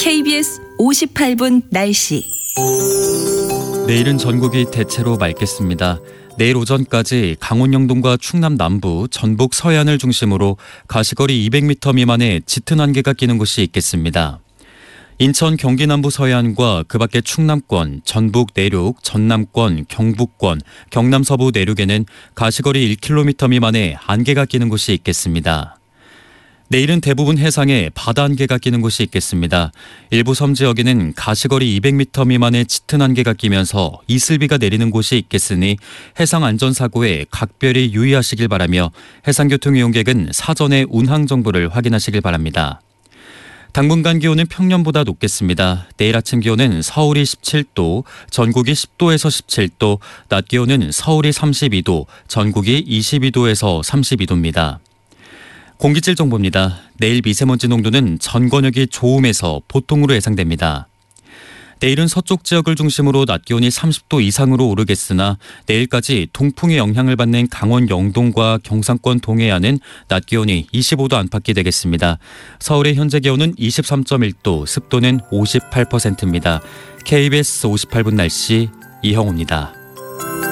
KBS 58분 날씨. 내일은 전국이 대체로 맑겠습니다. 내일 오전까지 강원 영동과 충남 남부, 전북 서해안을 중심으로 가시거리 200m 미만의 짙은 안개가 끼는 곳이 있겠습니다. 인천 경기 남부 서해안과 그 밖의 충남권, 전북 내륙, 전남권, 경북권, 경남 서부 내륙에는 가시거리 1km 미만의 안개가 끼는 곳이 있겠습니다. 내일은 대부분 해상에 바다 안개가 끼는 곳이 있겠습니다. 일부 섬 지역에는 가시거리 200m 미만의 짙은 안개가 끼면서 이슬비가 내리는 곳이 있겠으니 해상 안전사고에 각별히 유의하시길 바라며 해상교통 이용객은 사전에 운항 정보를 확인하시길 바랍니다. 당분간 기온은 평년보다 높겠습니다. 내일 아침 기온은 서울이 17도, 전국이 10도에서 17도, 낮 기온은 서울이 32도, 전국이 22도에서 32도입니다. 공기질 정보입니다. 내일 미세먼지 농도는 전 권역이 좋음에서 보통으로 예상됩니다. 내일은 서쪽 지역을 중심으로 낮 기온이 30도 이상으로 오르겠으나 내일까지 동풍의 영향을 받는 강원 영동과 경상권 동해안은 낮 기온이 25도 안팎이 되겠습니다. 서울의 현재 기온은 23.1도, 습도는 58%입니다. KBS 58분 날씨 이형우입니다.